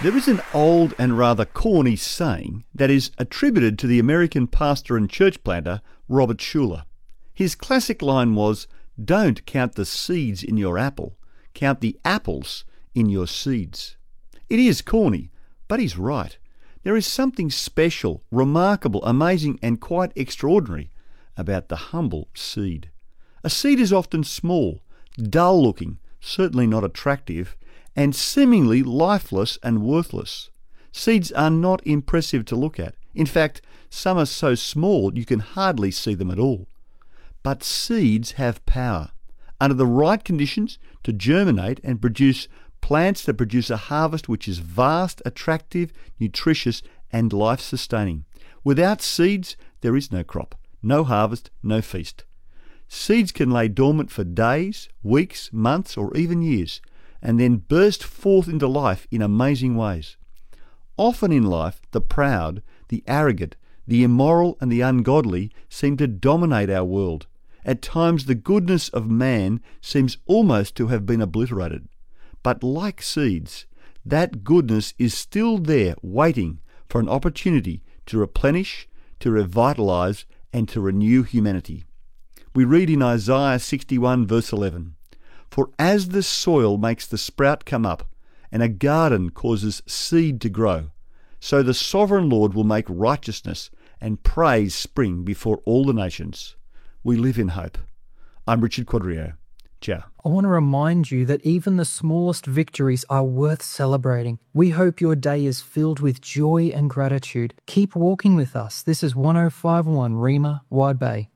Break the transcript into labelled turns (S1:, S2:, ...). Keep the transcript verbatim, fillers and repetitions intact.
S1: There is an old and rather corny saying that is attributed to the American pastor and church planter Robert Schuller. His classic line was, "Don't count the seeds in your apple, count the apples in your seeds." It is corny, but he's right. There is something special, remarkable, amazing and quite extraordinary about the humble seed. A seed is often small, dull-looking, certainly not attractive, and seemingly lifeless and worthless. Seeds are not impressive to look at. In fact, some are so small you can hardly see them at all. But seeds have power, under the right conditions, to germinate and produce plants that produce a harvest which is vast, attractive, nutritious, and life-sustaining. Without seeds, there is no crop, no harvest, no feast. Seeds can lay dormant for days, weeks, months, or even years, and then burst forth into life in amazing ways. Often in life, the proud, the arrogant, the immoral, and the ungodly seem to dominate our world. At times, the goodness of man seems almost to have been obliterated. But like seeds, that goodness is still there waiting for an opportunity to replenish, to revitalise, and to renew humanity. We read in Isaiah sixty-one verse eleven, "For as the soil makes the sprout come up, and a garden causes seed to grow, so the sovereign Lord will make righteousness and praise spring before all the nations." We live in hope. I'm Richard Quadrio. Ciao.
S2: I want to remind you that even the smallest victories are worth celebrating. We hope your day is filled with joy and gratitude. Keep walking with us. This is one oh five point one Rima, Wide Bay.